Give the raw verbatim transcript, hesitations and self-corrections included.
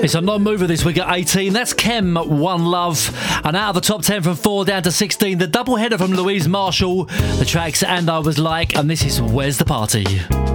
It's a non-mover this week at eighteen. That's Kem, One Love. And out of the top ten from four down to sixteen, the double header from Louise Marshall. The tracks And I Was Like, and this is Where's the Party?